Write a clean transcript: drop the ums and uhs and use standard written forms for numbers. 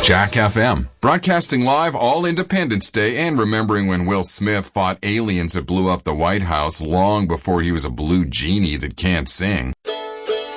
Jack FM, broadcasting live all Independence Day and remembering when Will Smith fought aliens that blew up the White House long before he was a blue genie that can't sing.